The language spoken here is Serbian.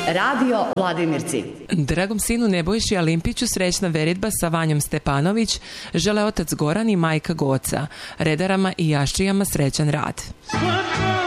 Radio Vladimirci. Dragom sinu Nebojši Alimpiću srećna veritba sa Vanjom Stepanović žele otac Goran i majka Goca, redarama i jaščijama srećan rad.